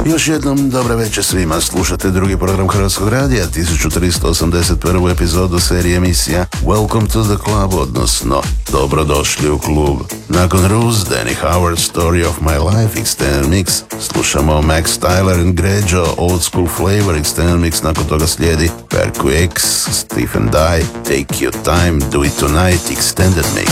Još jednom dobra večer svima, slušate drugi program Hrvatskog radija, 1381. epizodu serije emisija Welcome to the Club, odnosno Dobrodošli u klub. Nakon Ruse, Danny Howard, Story of My Life, Extended Mix, slušamo Max Tyler and Greggio, Old School Flavor, Extended Mix, nakon toga slijedi Perku X, Stephen Dye, Take Your Time, Do It Tonight, Extended Mix.